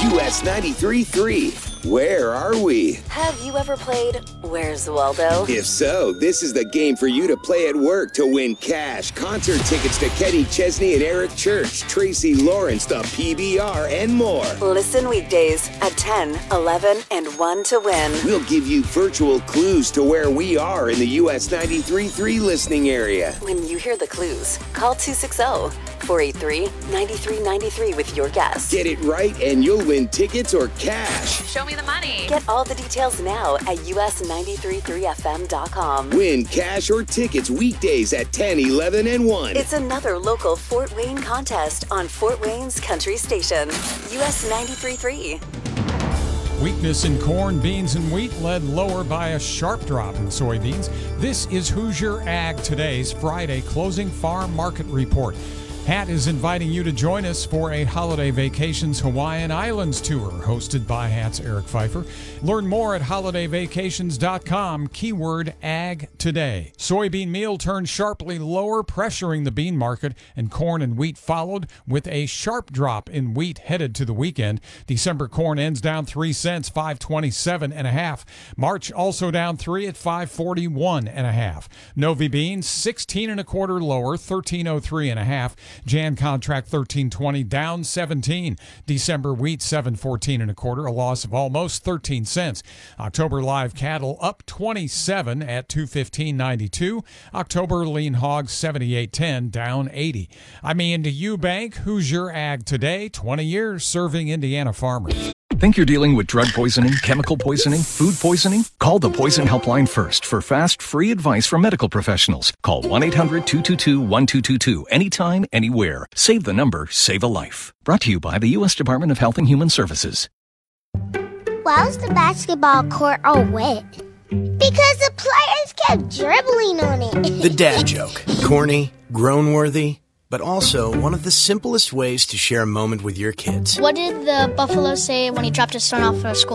US 93.3. Where are we? Have you ever played Where's Waldo? If so, this is the game for you to play at work to win cash, concert tickets to Kenny Chesney and Eric Church, Tracy Lawrence, the PBR, and more. Listen weekdays at 10, 11, and 1 to win. We'll give you virtual clues to where we are in the US 93.3 listening area. When you hear the clues, call 260-483-9393 with your guess. Get it right and you'll win tickets or cash. Show me the money. Get all the details now at us933fm.com. Win cash or tickets weekdays at 10, 11, and 1. It's another local Fort Wayne contest on Fort Wayne's Country Station. US 93.3. Weakness in corn, beans, and wheat led lower by a sharp drop in soybeans. This is Hoosier Ag Today's Friday closing farm market report. Hat is inviting you to join us for a Holiday Vacations Hawaiian Islands tour hosted by Hat's Eric Pfeiffer. Learn more at holidayvacations.com, keyword Ag Today. Soybean meal turned sharply lower, pressuring the bean market, and corn and wheat followed with a sharp drop in wheat headed to the weekend. December corn ends down 3 cents, 527.5. March also down 3 at 541.5. Novi beans 16.25 lower, 1303.5. Jan contract 1320 down 17. December wheat 714.25, a loss of almost 13 cents. October live cattle up 27 at 215.92. October lean hogs 78.10 down 80. I'm Ian to Eubank, Hoosier Ag Today, 20 years serving Indiana farmers. Think you're dealing with drug poisoning, chemical poisoning, food poisoning? Call the Poison Helpline first for fast, free advice from medical professionals. Call 1-800-222-1222 anytime, anywhere. Save the number, save a life. Brought to you by the U.S. Department of Health and Human Services. Why was the basketball court all wet? Because the players kept dribbling on it. The dad joke. Corny, groan-worthy, but also one of the simplest ways to share a moment with your kids. What did the buffalo say when he dropped his son off at school?